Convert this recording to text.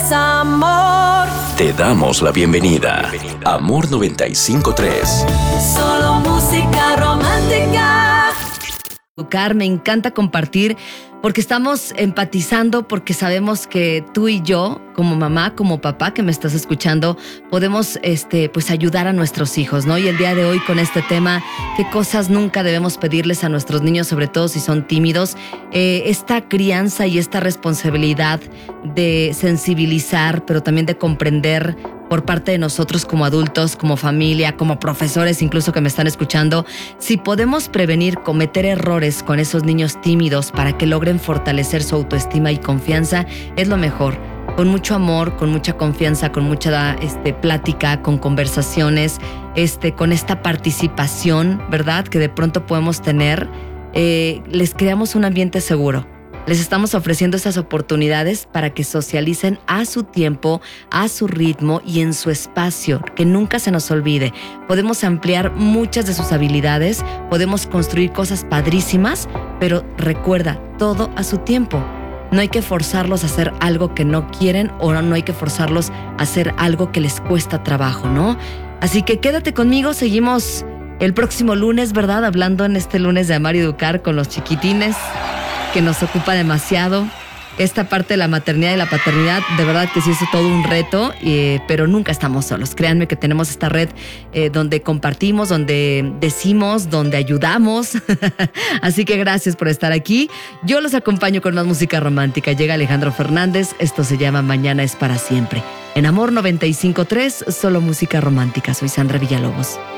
es amor. Te damos la bienvenida. Amor 95.3. Solo música romántica. Me encanta compartir porque estamos empatizando, porque sabemos que tú y yo, como mamá, como papá que me estás escuchando, podemos pues ayudar a nuestros hijos, ¿no? Y el día de hoy con este tema, qué cosas nunca debemos pedirles a nuestros niños, sobre todo si son tímidos. Esta crianza y esta responsabilidad de sensibilizar, pero también de comprender por parte de nosotros como adultos, como familia, como profesores incluso que me están escuchando, si podemos prevenir cometer errores con esos niños tímidos para que logren fortalecer su autoestima y confianza, es lo mejor. Con mucho amor, con mucha confianza, con mucha plática, con conversaciones, con esta participación, ¿verdad? Que de pronto podemos tener, les creamos un ambiente seguro. Les estamos ofreciendo esas oportunidades para que socialicen a su tiempo, a su ritmo y en su espacio, que nunca se nos olvide. Podemos ampliar muchas de sus habilidades, podemos construir cosas padrísimas, pero recuerda, todo a su tiempo. No hay que forzarlos a hacer algo que no quieren o no hay que forzarlos a hacer algo que les cuesta trabajo, ¿no? Así que quédate conmigo, seguimos el próximo lunes, ¿verdad? Hablando en este lunes de Amar y Educar con los chiquitines, que nos ocupa demasiado. Esta parte de la maternidad y la paternidad, de verdad que sí es todo un reto, pero nunca estamos solos. Créanme que tenemos esta red donde compartimos, donde decimos, donde ayudamos. Así que gracias por estar aquí. Yo los acompaño con más música romántica. Llega Alejandro Fernández. Esto se llama Mañana es para siempre. En Amor 95.3, solo música romántica. Soy Sandra Villalobos.